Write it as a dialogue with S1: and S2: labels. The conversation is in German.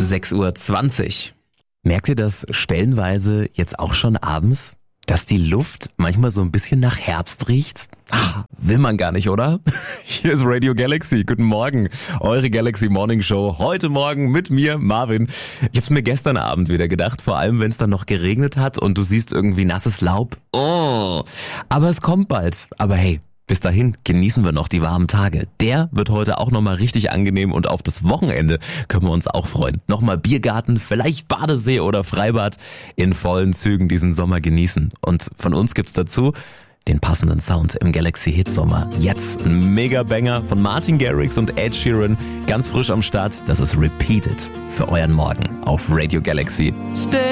S1: 6:20 Uhr. Merkt ihr das stellenweise jetzt auch schon abends? Dass die Luft manchmal so ein bisschen nach Herbst riecht? Will man gar nicht, oder? Hier ist Radio Galaxy. Guten Morgen. Eure Galaxy Morning Show. Heute Morgen mit mir, Marvin. Ich hab's mir gestern Abend wieder gedacht, vor allem wenn es dann noch geregnet hat und du siehst irgendwie nasses Laub. Oh. Aber es kommt bald. Aber hey, bis dahin genießen wir noch die warmen Tage. Der wird heute auch nochmal richtig angenehm und auf das Wochenende können wir uns auch freuen. Nochmal Biergarten, vielleicht Badesee oder Freibad in vollen Zügen diesen Sommer genießen. Und von uns gibt's dazu den passenden Sound im Galaxy Hit Sommer. Jetzt ein Mega-Banger von Martin Garrix und Ed Sheeran. Ganz frisch am Start. Das ist Repeated für euren Morgen auf Radio Galaxy.